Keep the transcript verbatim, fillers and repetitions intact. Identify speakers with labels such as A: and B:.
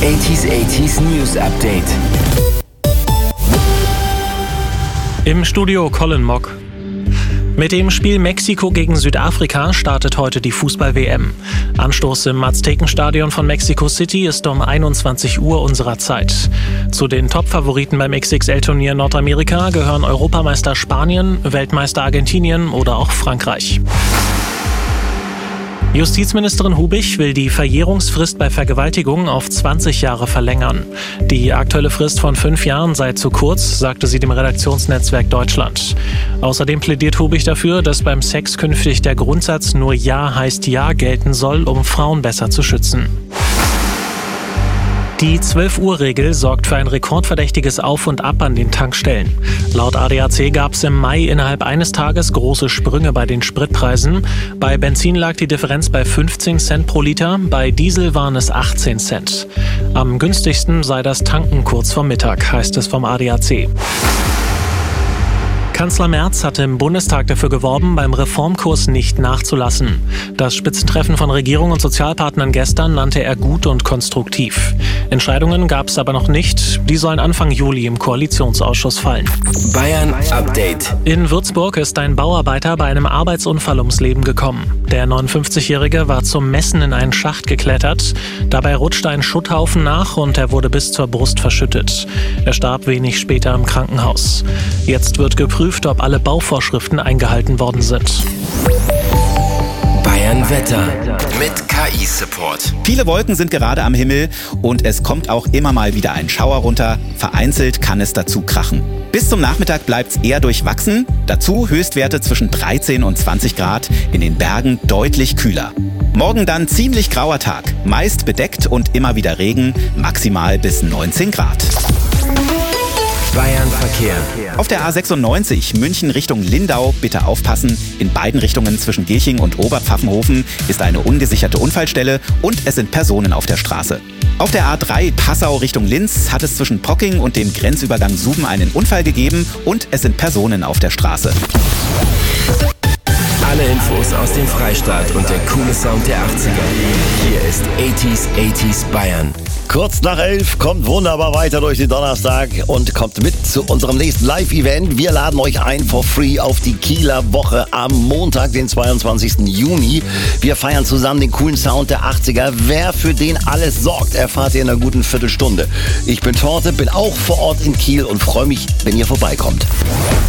A: achtziger achtziger News Update.
B: Im Studio Colin Mock. Mit dem Spiel Mexiko gegen Südafrika startet heute die Fußball-W M. Anstoß im Aztekenstadion von Mexico City ist um einundzwanzig Uhr unserer Zeit. Zu den Top-Favoriten beim X X L-Turnier Nordamerika gehören Europameister Spanien, Weltmeister Argentinien oder auch Frankreich. Justizministerin Hubich will die Verjährungsfrist bei Vergewaltigung auf zwanzig Jahre verlängern. Die aktuelle Frist von fünf Jahren sei zu kurz, sagte sie dem Redaktionsnetzwerk Deutschland. Außerdem plädiert Hubich dafür, dass beim Sex künftig der Grundsatz nur Ja heißt Ja gelten soll, um Frauen besser zu schützen. Die zwölf Uhr Regel sorgt für ein rekordverdächtiges Auf und Ab an den Tankstellen. Laut A D A C gab es im Mai innerhalb eines Tages große Sprünge bei den Spritpreisen. Bei Benzin lag die Differenz bei fünfzehn Cent pro Liter, bei Diesel waren es achtzehn Cent. Am günstigsten sei das Tanken kurz vor Mittag, heißt es vom A D A C. Kanzler Merz hatte im Bundestag dafür geworben, beim Reformkurs nicht nachzulassen. Das Spitzentreffen von Regierung und Sozialpartnern gestern nannte er gut und konstruktiv. Entscheidungen gab es aber noch nicht. Die sollen Anfang Juli im Koalitionsausschuss fallen.
A: Bayern Update.
B: In Würzburg ist ein Bauarbeiter bei einem Arbeitsunfall ums Leben gekommen. Der neunundfünfzigjährige war zum Messen in einen Schacht geklettert. Dabei rutschte ein Schutthaufen nach und er wurde bis zur Brust verschüttet. Er starb wenig später im Krankenhaus. Jetzt wird geprüft, ob alle Bauvorschriften eingehalten worden sind.
A: Bayern Wetter mit K I-Support.
C: Viele Wolken sind gerade am Himmel und es kommt auch immer mal wieder ein Schauer runter. Vereinzelt kann es dazu krachen. Bis zum Nachmittag bleibt es eher durchwachsen. Dazu Höchstwerte zwischen dreizehn und zwanzig Grad, in den Bergen deutlich kühler. Morgen dann ziemlich grauer Tag, meist bedeckt und immer wieder Regen, maximal bis neunzehn Grad.
A: Bayern Verkehr.
C: Auf der A sechsundneunzig München Richtung Lindau bitte aufpassen. In beiden Richtungen zwischen Gilching und Oberpfaffenhofen ist eine ungesicherte Unfallstelle und es sind Personen auf der Straße. Auf der A drei Passau Richtung Linz hat es zwischen Pocking und dem Grenzübergang Suben einen Unfall gegeben und es sind Personen auf der Straße.
A: Alle Infos aus dem Freistaat und der coole Sound der achtziger. Hier ist achtziger achtziger Bayern.
D: Kurz nach elf kommt wunderbar weiter durch den Donnerstag und kommt mit zu unserem nächsten Live-Event. Wir laden euch ein for free auf die Kieler Woche am Montag, den zweiundzwanzigsten Juni. Wir feiern zusammen den coolen Sound der achtziger. Wer für den alles sorgt, erfahrt ihr in einer guten Viertelstunde. Ich bin Torte, bin auch vor Ort in Kiel und freue mich, wenn ihr vorbeikommt.